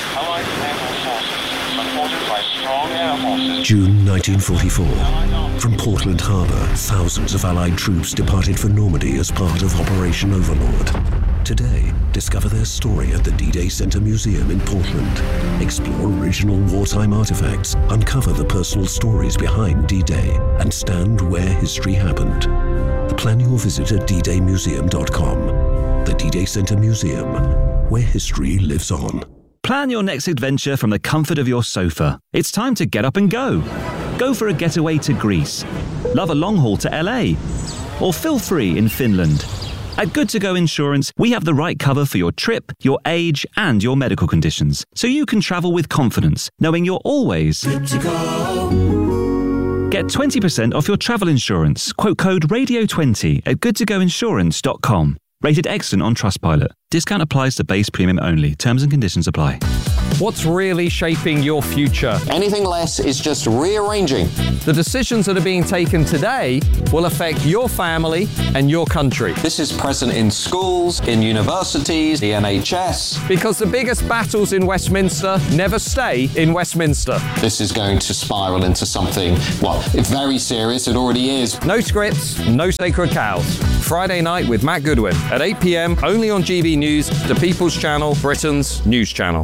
S4: June nineteen forty-four. From Portland Harbour, thousands of Allied troops departed for Normandy as part of Operation Overlord. Today, discover their story at the D-Day Centre Museum in Portland. Explore original wartime artefacts, uncover the personal stories behind D-Day, and stand where history happened. Plan your visit at d day museum dot com. The D-Day Centre Museum, where history lives on.
S5: Plan your next adventure from the comfort of your sofa. It's time to get up and go. Go for a getaway to Greece. Love a long haul to L A. Or feel free in Finland. At Good To Go Insurance, we have the right cover for your trip, your age, and your medical conditions, so you can travel with confidence, knowing you're always good to go. Get twenty percent off your travel insurance. Quote code radio twenty at good to go insurance dot com. Rated excellent on Trustpilot. Discount applies to base premium only. Terms and conditions apply.
S13: What's really shaping your future?
S14: Anything less is just rearranging.
S13: The decisions that are being taken today will affect your family and your country.
S14: This is present in schools, in universities, the N H S.
S13: Because the biggest battles in Westminster never stay in Westminster.
S14: This is going to spiral into something, well, very serious. It already is.
S13: No scripts, no sacred cows. Friday night with Matt Goodwin at eight p.m. only on G B News, the People's Channel, Britain's news channel.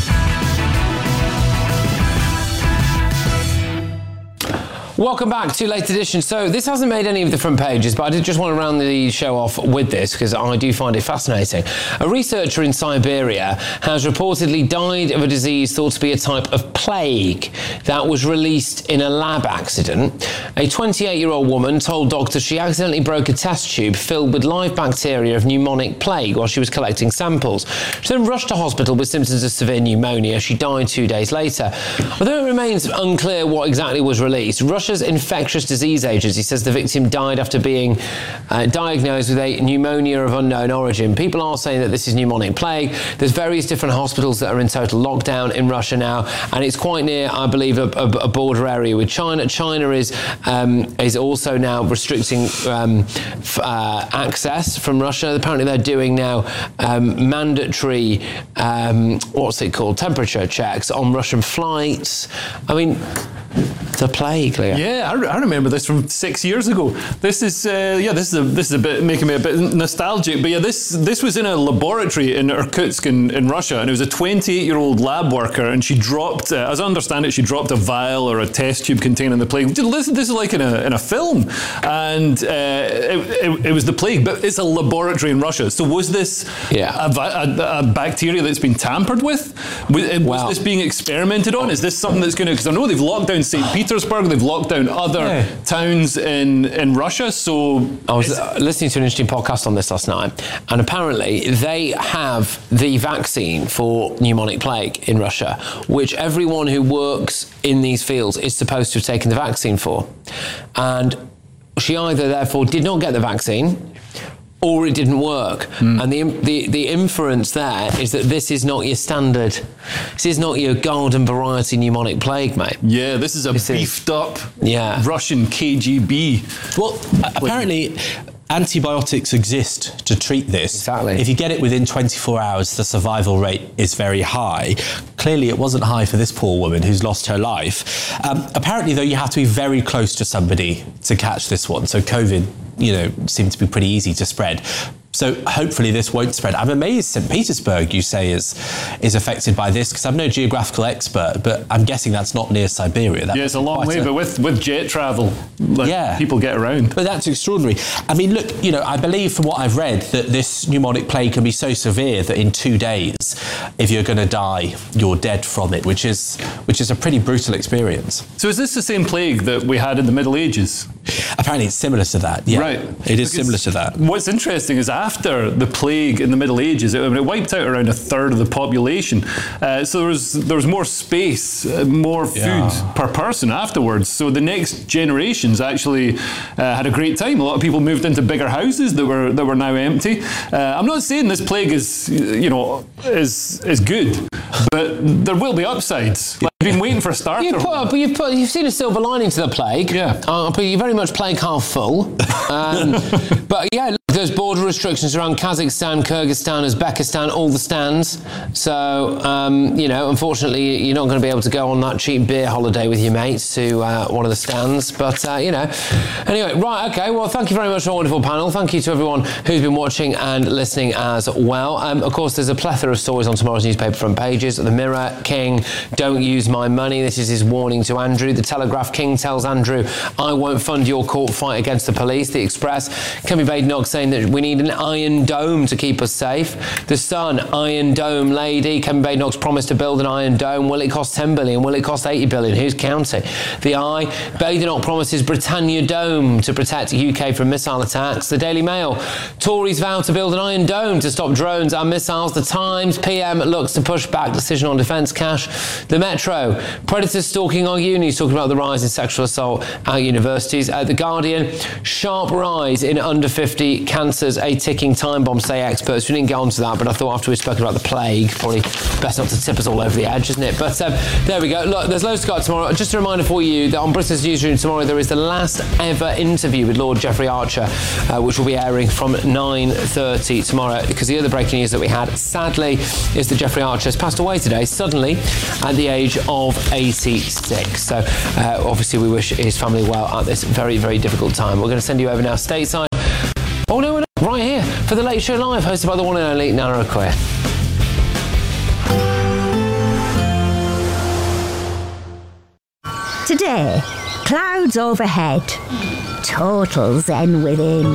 S2: Welcome back to Late Edition. So this hasn't made any of the front pages, but I did just want to round the show off with this because I do find it fascinating. A researcher in Siberia has reportedly died of a disease thought to be a type of plague that was released in a lab accident. A twenty-eight-year-old woman told doctors she accidentally broke a test tube filled with live bacteria of pneumonic plague while she was collecting samples. She then rushed to hospital with symptoms of severe pneumonia. She died two days later. Although it remains unclear what exactly was released, Russia's Infectious Disease Agency says the victim died after being uh, diagnosed with a pneumonia of unknown origin. People are saying that this is pneumonic plague. There's various different hospitals that are in total lockdown in Russia now, and it's quite near, I believe, a, a, a border area with China. China is um, is also now restricting um, f- uh, access from Russia. Apparently, they're doing now um, mandatory, um, what's it called, temperature checks on Russian flights. I mean, the plague, Leo.
S3: Yeah, I, re- I remember this from six years ago. This is, uh, yeah, this is a, this is a bit making me a bit nostalgic. But yeah, this this was in a laboratory in Irkutsk in, in Russia, and it was a twenty-eight-year-old lab worker, and she dropped, uh, as I understand it, she dropped a vial or a test tube containing the plague. This, this is like in a in a film, and uh, it, it, it was the plague. But it's a laboratory in Russia. So was this
S2: yeah.
S3: a, a, a bacteria that's been tampered with? Was, was
S2: wow.
S3: this being experimented on? Is this something that's going to? Because I know they've locked down Saint Petersburg, they've locked down other yeah. towns in, in Russia, so...
S2: I was uh, listening to an interesting podcast on this last night, and apparently they have the vaccine for pneumonic plague in Russia, which everyone who works in these fields is supposed to have taken the vaccine for. And she either, therefore, did not get the vaccine, or it didn't work. Mm. And the, the the inference there is that this is not your standard, this is not your garden variety pneumonic plague, mate.
S3: Yeah, this is a this beefed is, up yeah. Russian K G B.
S1: Well, apparently antibiotics exist to treat this.
S2: Exactly.
S1: If you get it within twenty-four hours, the survival rate is very high. Clearly, it wasn't high for this poor woman who's lost her life. Um, apparently, though, you have to be very close to somebody to catch this one. So COVID, you know, seemed to be pretty easy to spread. So hopefully this won't spread. I'm amazed Saint Petersburg, you say, is is affected by this, because I'm no geographical expert, but I'm guessing that's not near Siberia. That
S3: yeah, it's a long way, a, but with, with jet travel, like, yeah. people get around.
S1: But that's extraordinary. I mean, look, you know, I believe from what I've read that this pneumonic plague can be so severe that in two days, if you're going to die, you're dead from it, which is which is a pretty brutal experience.
S3: So is this the same plague that we had in the Middle Ages?
S1: Apparently it's similar to that, yeah.
S3: Right.
S1: It is because similar to that.
S3: What's interesting is after the plague in the Middle Ages, it, it wiped out around a third of the population. Uh, so there was, there was more space, uh, more food yeah. per person afterwards. So the next generations actually uh, had a great time. A lot of people moved into bigger houses that were that were now empty. Uh, I'm not saying this plague is, you know, is is good, but there will be upsides. Like, I've been waiting for a starter.
S2: You put, you've, put, you've seen a silver lining to the plague.
S3: Yeah.
S2: Uh, but you're very much playing half full. Um, but yeah, There's border restrictions around Kazakhstan, Kyrgyzstan, Uzbekistan, all the stands. So, um, you know, unfortunately, you're not going to be able to go on that cheap beer holiday with your mates to uh, one of the stands. But, uh, you know, anyway, right, OK, well, thank you very much for a wonderful panel. Thank you to everyone who's been watching and listening as well. Um, of course, there's a plethora of stories on tomorrow's newspaper front pages. The Mirror, King, don't use my money. This is his warning to Andrew. The Telegraph, King tells Andrew, I won't fund your court fight against the police. The Express, Kemi Badenoch saying that we need an Iron Dome to keep us safe. The Sun, Iron Dome lady. Kemi Badenoch's promised to build an Iron Dome. Will it cost ten billion? Will it cost eighty billion? Who's counting? The Eye, Badenoch promises Britannia Dome to protect U K from missile attacks. The Daily Mail, Tories vow to build an Iron Dome to stop drones and missiles. The Times, P M looks to push back decision on defence cash. The Metro, predators stalking our unis, talking about the rise in sexual assault at universities. Uh, the Guardian, sharp rise in under fifty cancers, a ticking time bomb, say experts. We didn't get onto that, but I thought after we've spoken about the plague, probably best not to tip us all over the edge, isn't it? But um, there we go. Look, there's loads to go tomorrow. Just a reminder for you that on Britain's Newsroom tomorrow there is the last ever interview with Lord Geoffrey Archer, uh, which will be airing from nine thirty tomorrow, because the other breaking news that we had, sadly, is that Geoffrey Archer has passed away today, suddenly, at the age of eighty-six. So, uh, obviously, we wish his family well at this very, very difficult time. We're going to send you over now stateside. Oh, no, we're not. Right here for The Late Show Live, hosted by the one and only Nana Okoye.
S6: Today, clouds overhead, total zen within.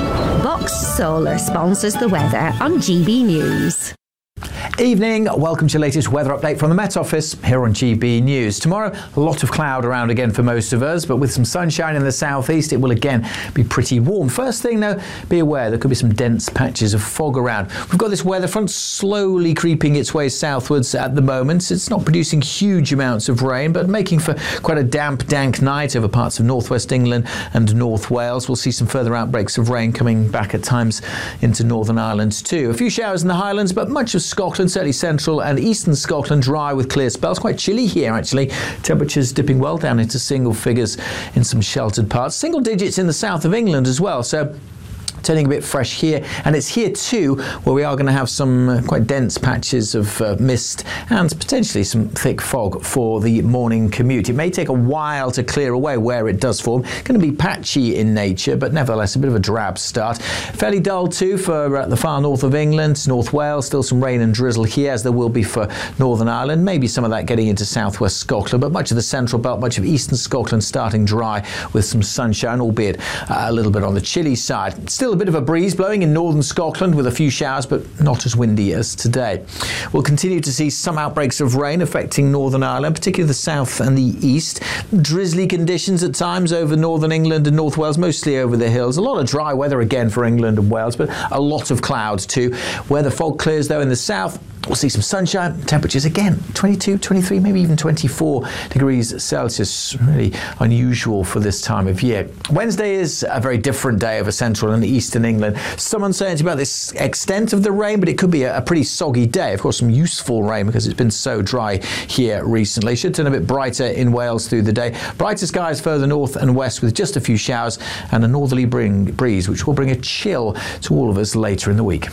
S6: Box Solar sponsors the weather on G B News.
S16: Evening, welcome to your latest weather update from the Met Office here on G B News. Tomorrow, a lot of cloud around again for most of us, but with some sunshine in the southeast, it will again be pretty warm. First thing though, be aware there could be some dense patches of fog around. We've got this weather front slowly creeping its way southwards at the moment. It's not producing huge amounts of rain, but making for quite a damp, dank night over parts of northwest England and North Wales. We'll see some further outbreaks of rain coming back at times into Northern Ireland too. A few showers in the Highlands, but much of Scotland, certainly central and eastern Scotland, dry with clear spells. Quite chilly here, actually. Temperatures dipping well down into single figures in some sheltered parts. Single digits in the south of England as well. So turning a bit fresh here, and it's here too where we are going to have some uh, quite dense patches of uh, mist and potentially some thick fog for the morning commute. It may take a while to clear away where it does form. It's going to be patchy in nature, but nevertheless a bit of a drab start. Fairly dull too for uh, the far north of England, North Wales. Still some rain and drizzle here, as there will be for Northern Ireland. Maybe some of that getting into southwest Scotland, but much of the central belt, much of eastern Scotland starting dry with some sunshine, albeit uh, a little bit on the chilly side. Still a bit of a breeze blowing in northern Scotland with a few showers, but not as windy as today. We'll continue to see some outbreaks of rain affecting Northern Ireland, particularly the south and the east. Drizzly conditions at times over northern England and North Wales, mostly over the hills. A lot of dry weather again for England and Wales, but a lot of clouds too. Where the fog clears though in the south, we'll see some sunshine. Temperatures again, twenty-two, twenty-three, maybe even twenty-four degrees Celsius. Really unusual for this time of year. Wednesday is a very different day over central and eastern England. Some uncertainty about this extent of the rain, but it could be a, a pretty soggy day. Of course, some useful rain because it's been so dry here recently. Should turn a bit brighter in Wales through the day. Brighter skies further north and west with just a few showers and a northerly bring, breeze, which will bring a chill to all of us later in the week.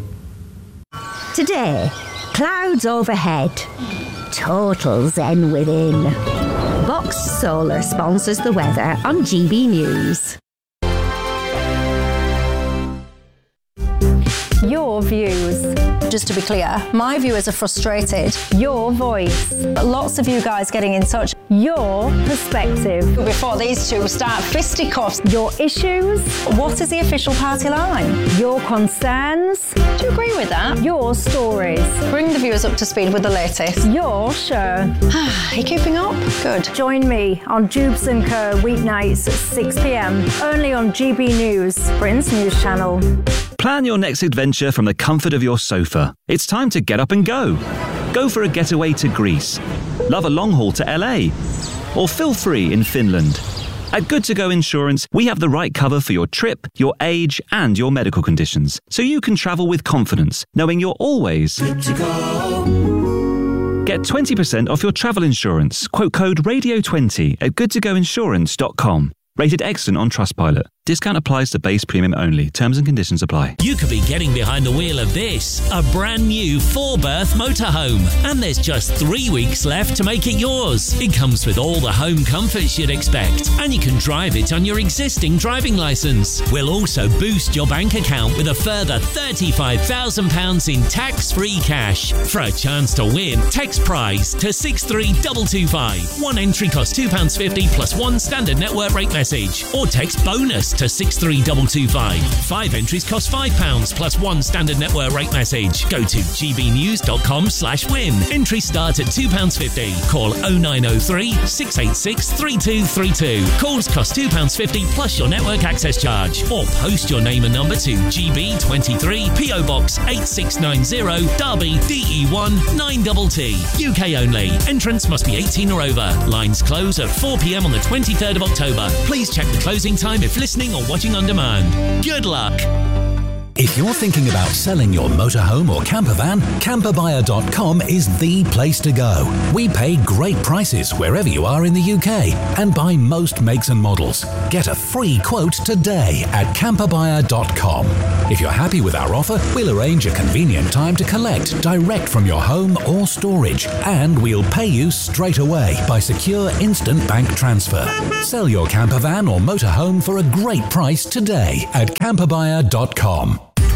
S6: Today, clouds overhead, total zen within. Box Solar sponsors the weather on G B News.
S26: Your views.
S7: Just to be clear, my viewers are frustrated.
S26: Your voice.
S7: Lots of you guys getting in touch.
S26: Your perspective.
S7: Before these two start fisticuffs.
S26: Your issues.
S7: What is the official party line?
S26: Your concerns.
S7: Do you agree with that?
S26: Your stories.
S7: Bring the viewers up to speed with the latest.
S26: Your show.
S7: Are you keeping up? Good.
S26: Join me on Jubes and Co weeknights at six p m only on G B News, Britain's news channel.
S5: Plan your next adventure from the comfort of your sofa. It's time to get up and go. Go for a getaway to Greece. Love a long haul to L A. Or feel free in Finland. At Good To Go Insurance, we have the right cover for your trip, your age, and your medical conditions, so you can travel with confidence, knowing you're always good to go. Get twenty percent off your travel insurance. Quote code radio twenty at good to go insurance dot com. Rated excellent on Trustpilot. Discount applies to base premium only. Terms and conditions apply.
S8: You could be getting behind the wheel of this, a brand new four-berth motorhome. And there's just three weeks left to make it yours. It comes with all the home comforts you'd expect, and you can drive it on your existing driving licence. We'll also boost your bank account with a further thirty-five thousand pounds in tax-free cash. For a chance to win, text prize to six three two two five. One entry costs two pounds fifty plus one standard network rate message. Or text bonus to six three two two five. Five entries cost five pounds plus one standard network rate message. Go to gbnews.com slash win. Entries start at two pounds fifty. Call oh nine oh three, six eight six, three two three two. Calls cost two pounds fifty plus your network access charge. Or post your name and number to G B twenty-three, P O Box eight six nine zero, Derby, D E one nine T T. U K only. Entrance must be eighteen or over. Lines close at four p.m. on the twenty-third of October. Please check the closing time if listening or watching on demand. Good luck.
S9: If you're thinking about selling your motorhome or camper van, camper buyer dot com is the place to go. We pay great prices wherever you are in the U K and buy most makes and models. Get a free quote today at camper buyer dot com. If you're happy with our offer, we'll arrange a convenient time to collect direct from your home or storage, and we'll pay you straight away by secure instant bank transfer. Sell your camper van or motorhome for a great price today at camper buyer dot com.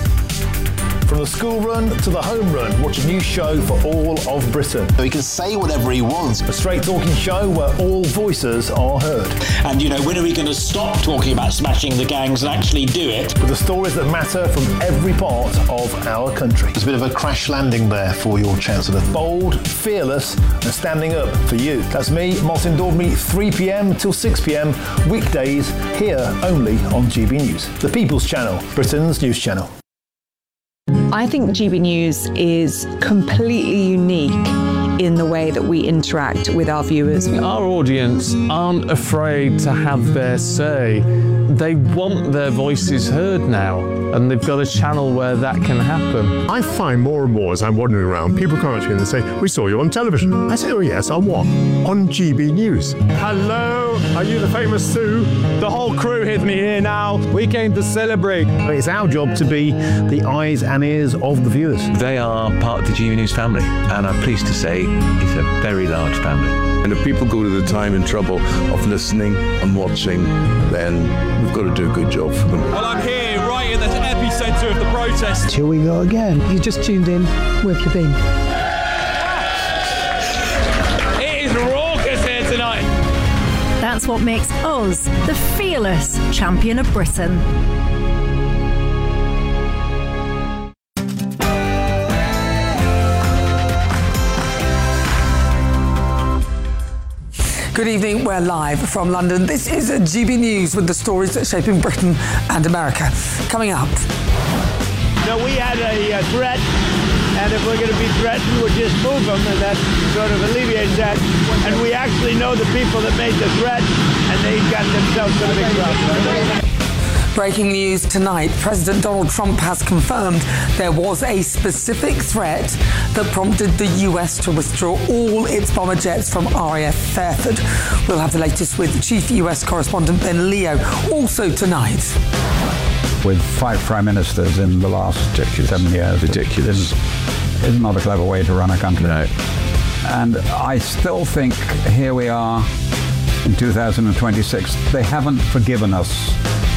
S10: From the school run to the home run, watch a new show for all of Britain.
S12: He can say whatever he wants.
S10: A straight talking show where all voices are heard.
S12: And, you know, when are we going to stop talking about smashing the gangs and actually do it?
S10: With the stories that matter from every part of our country.
S12: There's a bit of a crash landing there for your Chancellor.
S10: Bold, fearless, and standing up for you. That's me, Martin Daubney, three p.m. till six p.m. weekdays, here only on G B News. The People's Channel, Britain's news channel.
S26: I think G B News is completely unique in the way that we interact with our viewers.
S17: Our audience aren't afraid to have their say. They want their voices heard now, and they've got a channel where that can happen.
S18: I find more and more as I'm wandering around, people come up to me and they say, "We saw you on television." I say, "Oh yes, on what?" "On G B News."
S17: Hello, are you the famous Sue? The whole crew hit me here now. We came to celebrate.
S10: It's our job to be the eyes and ears of the viewers.
S22: They are part of the G B News family, and I'm pleased to say it's a very large family.
S25: And if people go to the time and trouble of listening and watching, then we've got to do a good job for them.
S28: Well, I'm here right in the epicentre of the protest.
S19: Here we go again. You just tuned in. Where have you been?
S28: It is raucous here tonight.
S6: That's what makes us the fearless champion of Britain.
S29: Good evening, we're live from London. This is G B News with the stories that are shaping Britain and America. Coming up.
S30: No, we had a uh, threat, and if we're going to be threatened, we'll just move them, and that sort of alleviates that. And we actually know the people that made the threat, and they've got themselves in a big problem.
S29: Breaking news tonight, President Donald Trump has confirmed there was a specific threat that prompted the U S to withdraw all its bomber jets from R A F Fairford. We'll have the latest with Chief U S correspondent Ben Leo, also tonight.
S31: With five prime ministers in the last Ridiculous. seven years.
S18: Ridiculous.
S31: Is, is not a clever way to run a country.
S18: No.
S31: And I still think here we are in two thousand twenty-six. They haven't forgiven us.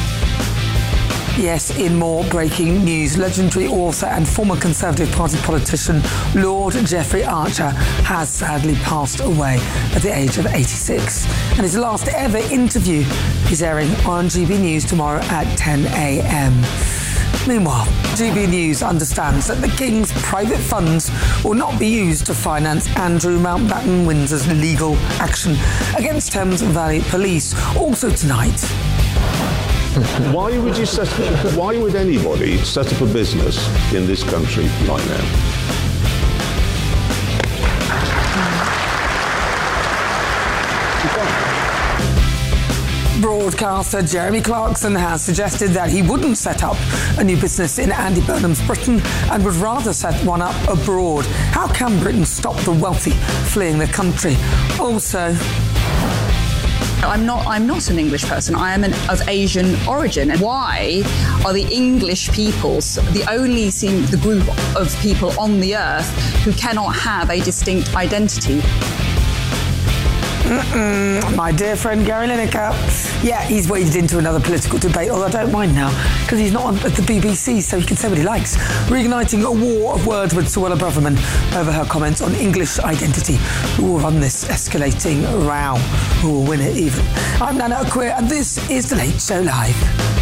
S29: Yes, in more breaking news, legendary author and former Conservative Party politician Lord Jeffrey Archer has sadly passed away at the age of eighty-six. And his last ever interview is airing on G B News tomorrow at ten a.m. Meanwhile, G B News understands that the King's private funds will not be used to finance Andrew Mountbatten Windsor's legal action against Thames Valley Police. Also tonight.
S15: Why would you set, why would anybody set up a business in this country right now?
S29: Broadcaster Jeremy Clarkson has suggested that he wouldn't set up a new business in Andy Burnham's Britain and would rather set one up abroad. How can Britain stop the wealthy fleeing the country? Also,
S1: I'm not I'm not an English person. I am an, of Asian origin. And why are the English peoples the only seem the group of people on the earth who cannot have a distinct identity?
S29: Mm-mm. My dear friend Gary Lineker. Yeah, he's waded into another political debate, although I don't mind now, because he's not on at the B B C, so he can say what he likes. Reigniting a war of words with Suella Braverman over her comments on English identity. Who will run this escalating row? Who will win it even? I'm Nana Acquia, and this is The Late Show Live.